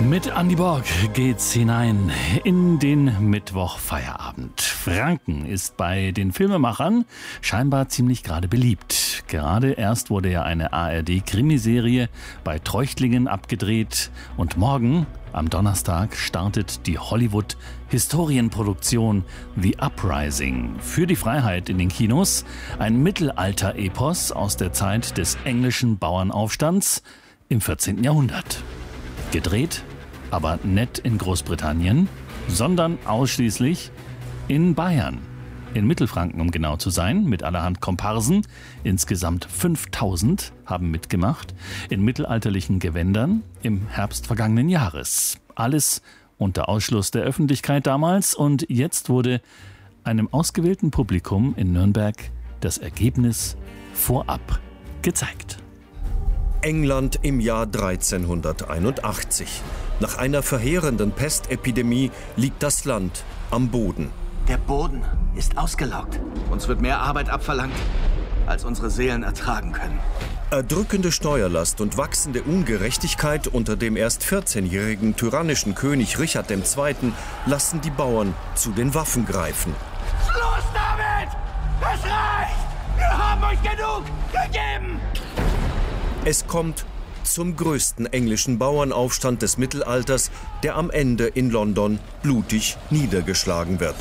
Mit Andi Borg geht's hinein in den Mittwochfeierabend. Franken ist bei den Filmemachern scheinbar ziemlich gerade beliebt. Gerade erst wurde ja eine ARD-Krimiserie bei Treuchtlingen abgedreht und morgen, am Donnerstag, startet die Hollywood-Historienproduktion The Uprising für die Freiheit in den Kinos. Ein Mittelalter-Epos aus der Zeit des englischen Bauernaufstands im 14. Jahrhundert. Gedreht, aber nicht in Großbritannien, sondern ausschließlich in Bayern. In Mittelfranken, um genau zu sein, mit allerhand Komparsen. Insgesamt 5000 haben mitgemacht, in mittelalterlichen Gewändern im Herbst vergangenen Jahres. Alles unter Ausschluss der Öffentlichkeit damals, und jetzt wurde einem ausgewählten Publikum in Nürnberg das Ergebnis vorab gezeigt. England im Jahr 1381. Nach einer verheerenden Pestepidemie liegt das Land am Boden. Der Boden ist ausgelaugt. Uns wird mehr Arbeit abverlangt, als unsere Seelen ertragen können. Erdrückende Steuerlast und wachsende Ungerechtigkeit unter dem erst 14-jährigen tyrannischen König Richard II. Lassen die Bauern zu den Waffen greifen. Schluss damit! Es reicht! Wir haben euch genug gegeben! Es kommt zum größten englischen Bauernaufstand des Mittelalters, der am Ende in London blutig niedergeschlagen wird.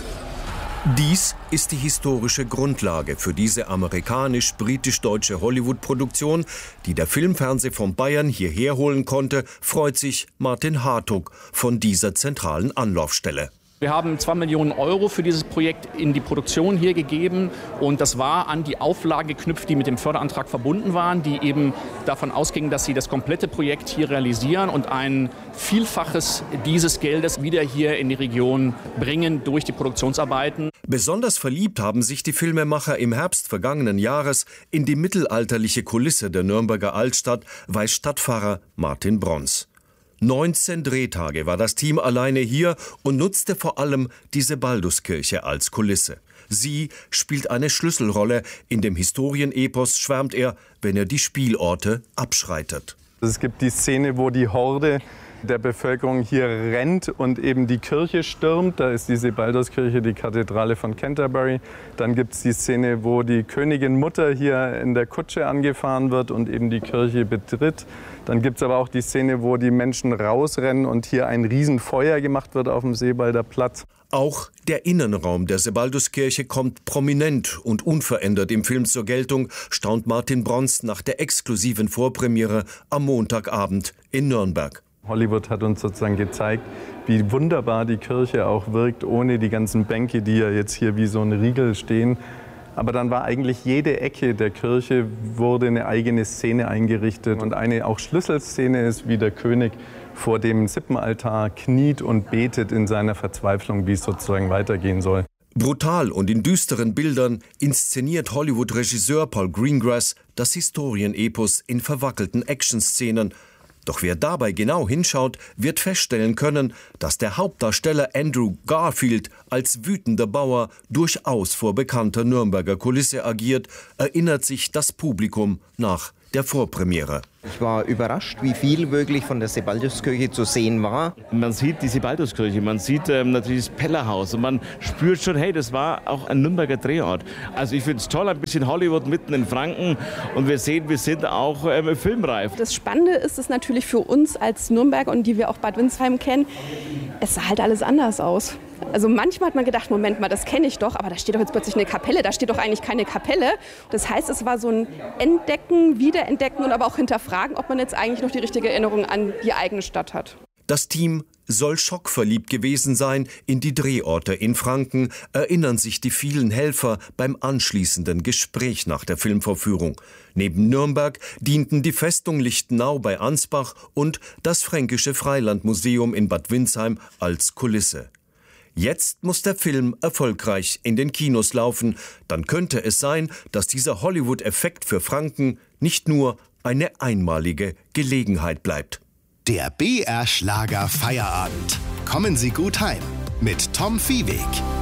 Dies ist die historische Grundlage für diese amerikanisch-britisch-deutsche Hollywood-Produktion, die der Filmfernseh von Bayern hierher holen konnte, freut sich Martin Hartog von dieser zentralen Anlaufstelle. Wir haben 2 Millionen Euro für dieses Projekt in die Produktion hier gegeben, und das war an die Auflagen geknüpft, die mit dem Förderantrag verbunden waren, die eben davon ausgingen, dass sie das komplette Projekt hier realisieren und ein Vielfaches dieses Geldes wieder hier in die Region bringen durch die Produktionsarbeiten. Besonders verliebt haben sich die Filmemacher im Herbst vergangenen Jahres in die mittelalterliche Kulisse der Nürnberger Altstadt, weiß Stadtpfarrer Martin Brons. 19 Drehtage war das Team alleine hier und nutzte vor allem die Sebalduskirche als Kulisse. Sie spielt eine Schlüsselrolle. In dem Historienepos schwärmt er, wenn er die Spielorte abschreitet. Es gibt die Szene, wo die Horde der Bevölkerung hier rennt und eben die Kirche stürmt. Da ist die Sebalduskirche, die Kathedrale von Canterbury. Dann gibt es die Szene, wo die Königin Mutter hier in der Kutsche angefahren wird und eben die Kirche betritt. Dann gibt es aber auch die Szene, wo die Menschen rausrennen und hier ein Riesenfeuer gemacht wird auf dem Sebalder Platz. Auch der Innenraum der Sebalduskirche kommt prominent und unverändert im Film zur Geltung, staunt Martin Brons nach der exklusiven Vorpremiere am Montagabend in Nürnberg. Hollywood hat uns sozusagen gezeigt, wie wunderbar die Kirche auch wirkt, ohne die ganzen Bänke, die ja jetzt hier wie so ein Riegel stehen. Aber dann war eigentlich jede Ecke der Kirche, wurde eine eigene Szene eingerichtet. Und eine auch Schlüsselszene ist, wie der König vor dem Sippenaltar kniet und betet in seiner Verzweiflung, wie es sozusagen weitergehen soll. Brutal und in düsteren Bildern inszeniert Hollywood-Regisseur Paul Greengrass das Historienepos in verwackelten Actionszenen. Doch wer dabei genau hinschaut, wird feststellen können, dass der Hauptdarsteller Andrew Garfield als wütender Bauer durchaus vor bekannter Nürnberger Kulisse agiert, erinnert sich das Publikum nach der Vorpremiere. Ich war überrascht, wie viel wirklich von der Sebalduskirche zu sehen war. Man sieht die Sebalduskirche, man sieht natürlich das Pellerhaus und man spürt schon, hey, das war auch ein Nürnberger Drehort. Also ich finde es toll, ein bisschen Hollywood mitten in Franken, und wir sehen, wir sind auch filmreif. Das Spannende ist es natürlich für uns als Nürnberger und die wir auch Bad Windsheim kennen, es sah halt alles anders aus. Also manchmal hat man gedacht, Moment mal, das kenne ich doch, aber da steht doch jetzt plötzlich eine Kapelle, da steht doch eigentlich keine Kapelle. Das heißt, es war so ein Entdecken, Wiederentdecken und aber auch hinterfragen, ob man jetzt eigentlich noch die richtige Erinnerung an die eigene Stadt hat. Das Team soll schockverliebt gewesen sein in die Drehorte in Franken, erinnern sich die vielen Helfer beim anschließenden Gespräch nach der Filmvorführung. Neben Nürnberg dienten die Festung Lichtenau bei Ansbach und das Fränkische Freilandmuseum in Bad Windsheim als Kulisse. Jetzt muss der Film erfolgreich in den Kinos laufen. Dann könnte es sein, dass dieser Hollywood-Effekt für Franken nicht nur eine einmalige Gelegenheit bleibt. Der BR Schlager Feierabend. Kommen Sie gut heim mit Tom Viehweg.